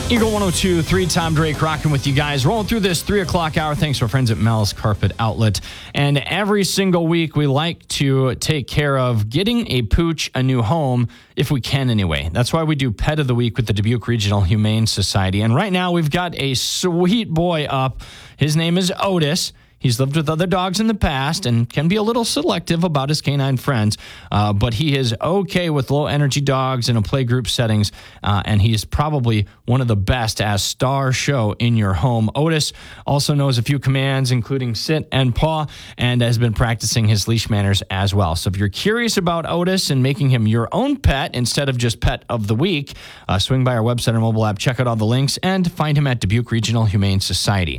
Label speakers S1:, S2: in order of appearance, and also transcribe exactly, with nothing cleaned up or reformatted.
S1: Eagle one oh two, three, Tom Drake rocking with you guys. Rolling through this three o'clock hour. Thanks to our friends at Mel's Carpet Outlet. And every single week, we like to take care of getting a pooch a new home, if we can anyway. That's why we do Pet of the Week with the Dubuque Regional Humane Society. And right now, we've got a sweet boy up. His name is Otis. He's lived with other dogs in the past and can be a little selective about his canine friends, uh, but he is okay with low-energy dogs in a playgroup settings, uh, and he is probably one of the best as star show in your home. Otis also knows a few commands, including sit and paw, and has been practicing his leash manners as well. So if you're curious about Otis and making him your own pet instead of just Pet of the Week, uh, swing by our website or mobile app, check out all the links, and find him at Dubuque Regional Humane Society.